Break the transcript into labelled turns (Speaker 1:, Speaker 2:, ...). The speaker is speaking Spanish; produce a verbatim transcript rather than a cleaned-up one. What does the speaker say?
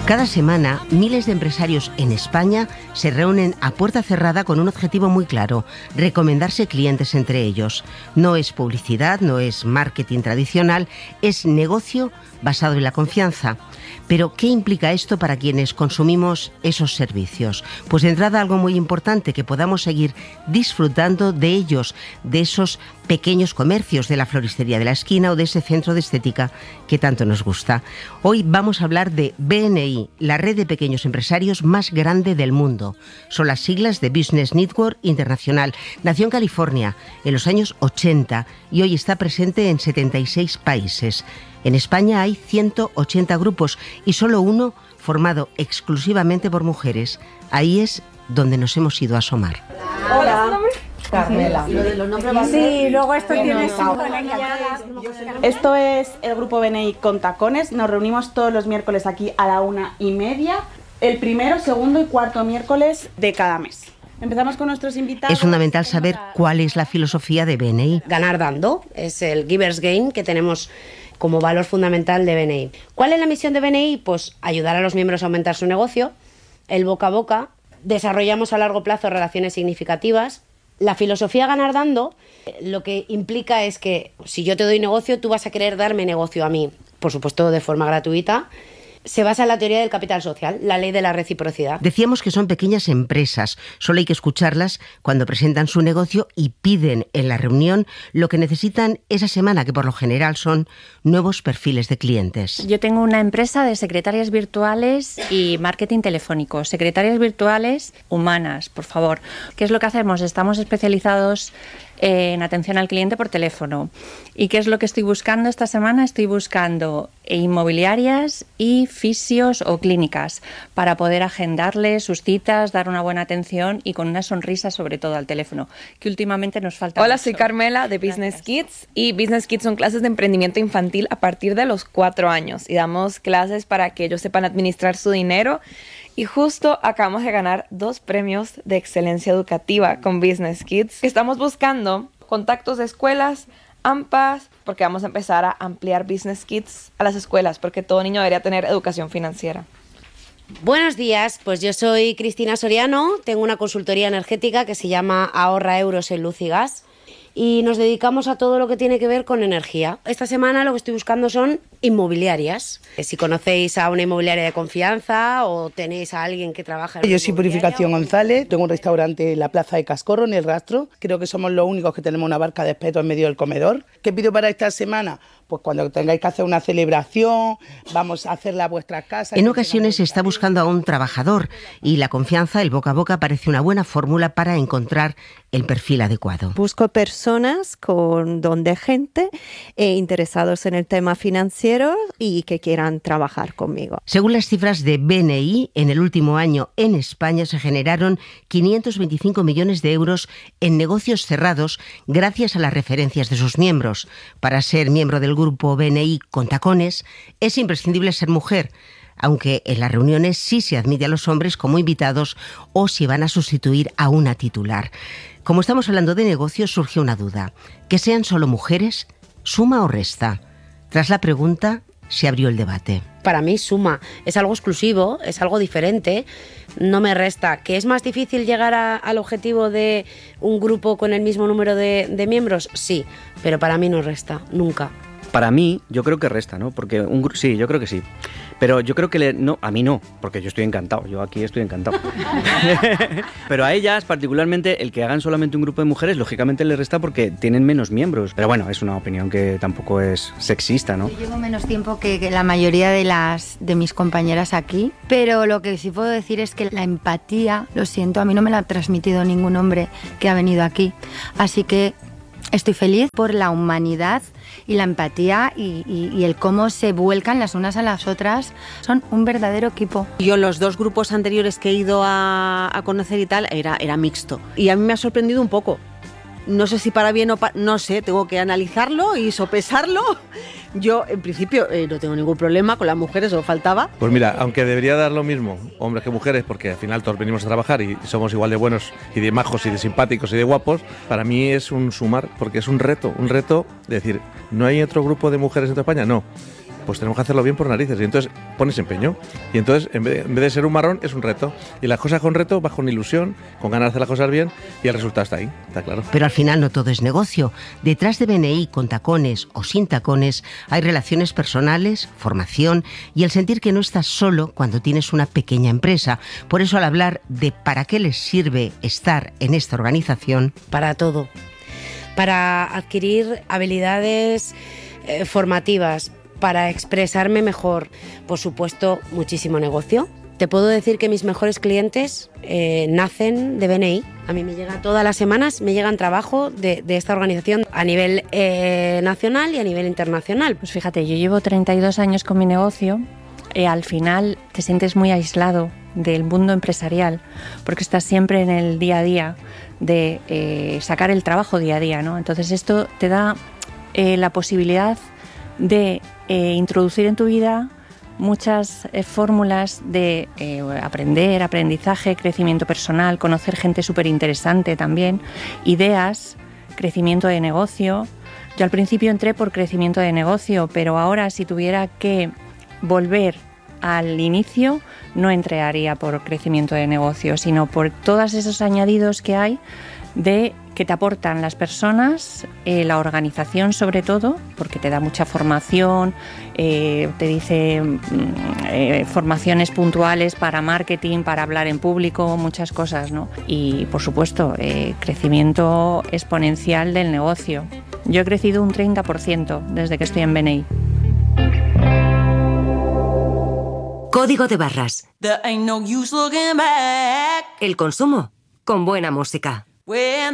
Speaker 1: Cada semana, miles de empresarios en España se reúnen a puerta cerrada con un objetivo muy claro: recomendarse clientes entre ellos. No es publicidad, no es marketing tradicional, es negocio basado en la confianza. Pero, ¿qué implica esto para quienes consumimos esos servicios? Pues de entrada algo muy importante, que podamos seguir disfrutando de ellos, de esos pequeños comercios, de la floristería de la esquina o de ese centro de estética que tanto nos gusta. Hoy vamos a hablar de B N I, la red de pequeños empresarios más grande del mundo. Son las siglas de Business Network Internacional. Nació en California en los años ochenta y hoy está presente en setenta y seis países. En España hay ciento ochenta grupos y solo uno formado exclusivamente por mujeres. Ahí es donde nos hemos ido a asomar.
Speaker 2: Hola. Carmela.
Speaker 3: Sí, luego esto tiene...
Speaker 2: Esto es el grupo B N I con tacones. Nos reunimos todos los miércoles aquí a la una y media. El primero, segundo y cuarto miércoles de cada mes. Empezamos con nuestros invitados.
Speaker 1: Es fundamental saber cuál es la filosofía de B N I.
Speaker 4: Ganar dando es el Givers Gain que tenemos como valor fundamental de B N I. ¿Cuál es la misión de B N I? Pues ayudar a los miembros a aumentar su negocio, el boca a boca. Desarrollamos a largo plazo relaciones significativas. La filosofía ganar dando lo que implica es que si yo te doy negocio, tú vas a querer darme negocio a mí, por supuesto de forma gratuita. Se basa en la teoría del capital social, la ley de la reciprocidad.
Speaker 1: Decíamos que son pequeñas empresas, solo hay que escucharlas cuando presentan su negocio y piden en la reunión lo que necesitan esa semana, que por lo general son nuevos perfiles de clientes.
Speaker 5: Yo tengo una empresa de secretarias virtuales y marketing telefónico. Secretarias virtuales humanas, por favor. ¿Qué es lo que hacemos? Estamos especializados en atención al cliente por teléfono. ¿Y qué es lo que estoy buscando esta semana? Estoy buscando inmobiliarias y fisios o clínicas para poder agendarles sus citas, dar una buena atención y con una sonrisa sobre todo al teléfono, que últimamente nos falta.
Speaker 6: Hola,
Speaker 5: mucho.
Speaker 6: soy Carmela de Business Kids y Business Kids son clases de emprendimiento infantil a partir de los cuatro años y damos clases para que ellos sepan administrar su dinero. Y justo acabamos de ganar dos premios de excelencia educativa con Business Kids. Estamos buscando contactos de escuelas, A M P As, porque vamos a empezar a ampliar Business Kids a las escuelas, porque todo niño debería tener educación financiera.
Speaker 4: Buenos días, pues yo soy Cristina Soriano, tengo una consultoría energética que se llama Ahorra Euros en Luz y Gas y nos dedicamos a todo lo que tiene que ver con energía. Esta semana lo que estoy buscando son inmobiliarias. Si conocéis a una inmobiliaria de confianza o tenéis a alguien que trabaja en
Speaker 7: Yo soy Purificación González, tengo un restaurante en la Plaza de Cascorro, en El Rastro. Creo que somos los únicos que tenemos una barca de espeto en medio del comedor. ¿Qué pido para esta semana? Pues cuando tengáis que hacer una celebración, vamos a hacerla a vuestras casas.
Speaker 1: En ocasiones se está buscando a un trabajador y la confianza, el boca a boca, parece una buena fórmula para encontrar el perfil adecuado.
Speaker 8: Busco personas con don de gente e interesados en el tema financiero y que quieran trabajar conmigo.
Speaker 1: Según las cifras de B N I, en el último año en España se generaron quinientos veinticinco millones de euros en negocios cerrados gracias a las referencias de sus miembros. Para ser miembro del grupo B N I con tacones es imprescindible ser mujer, aunque en las reuniones sí se admite a los hombres como invitados o si van a sustituir a una titular. Como estamos hablando de negocios, surge una duda. ¿Que sean solo mujeres suma o resta? Tras la pregunta se abrió el debate.
Speaker 4: Para mí suma, es algo exclusivo, es algo diferente, no me resta. ¿Que es más difícil llegar a, al objetivo de un grupo con el mismo número de, de miembros? Sí, pero para mí no resta, nunca.
Speaker 9: Para mí, yo creo que resta, ¿no? Porque un gru- sí, yo creo que sí. Pero yo creo que le, no, a mí no, porque yo estoy encantado, yo aquí estoy encantado. Pero a ellas, particularmente, el que hagan solamente un grupo de mujeres, lógicamente les resta porque tienen menos miembros. Pero bueno, es una opinión que tampoco es sexista, ¿no?
Speaker 10: Yo llevo menos tiempo que, que la mayoría de las de mis compañeras aquí, pero lo que sí puedo decir es que la empatía, lo siento, a mí no me la ha transmitido ningún hombre que ha venido aquí. Así que estoy feliz por la humanidad y la empatía y, y, y el cómo se vuelcan las unas a las otras. Son un verdadero equipo.
Speaker 11: Yo los dos grupos anteriores que he ido a, a conocer y tal, era, era mixto. Y a mí me ha sorprendido un poco. No sé si para bien o para... No sé, tengo que analizarlo y sopesarlo. Yo, en principio, eh, no tengo ningún problema con las mujeres, solo faltaba.
Speaker 12: Pues mira, aunque debería dar lo mismo hombres que mujeres, porque al final todos venimos a trabajar y somos igual de buenos y de majos y de simpáticos y de guapos, para mí es un sumar, porque es un reto, un reto de decir, ¿no hay otro grupo de mujeres en toda España? No. pues tenemos que hacerlo bien por narices. Y entonces pones empeño. Y entonces, en vez, de, en vez de ser un marrón, es un reto. Y las cosas con reto vas con ilusión, con ganas de hacer las cosas bien, y el resultado está ahí, está claro.
Speaker 1: Pero al final no todo es negocio. Detrás de B N I, con tacones o sin tacones, hay relaciones personales, formación y el sentir que no estás solo cuando tienes una pequeña empresa. Por eso, al hablar de para qué les sirve estar en esta organización...
Speaker 4: Para todo. Para adquirir habilidades eh, formativas, para expresarme mejor, por supuesto, muchísimo negocio. Te puedo decir que mis mejores clientes eh, nacen de B N I. A mí me llega todas las semanas, me llegan trabajo de, de esta organización a nivel eh, nacional y a nivel internacional.
Speaker 5: Pues fíjate, yo llevo treinta y dos años con mi negocio y al final te sientes muy aislado del mundo empresarial porque estás siempre en el día a día de eh, sacar el trabajo día a día, ¿no? Entonces esto te da eh, la posibilidad de eh, introducir en tu vida muchas eh, fórmulas de eh, aprender, aprendizaje, crecimiento personal, conocer gente súper interesante también, ideas, crecimiento de negocio. Yo al principio entré por crecimiento de negocio, pero ahora si tuviera que volver al inicio, no entraría por crecimiento de negocio, sino por todos esos añadidos que hay de que te aportan las personas, eh, la organización sobre todo, porque te da mucha formación, eh, te dice eh, formaciones puntuales para marketing, para hablar en público, muchas cosas, ¿no? Y por supuesto, eh, crecimiento exponencial del negocio. Yo he crecido un treinta por ciento desde que estoy en B N I.
Speaker 13: Código de barras. El consumo con buena música.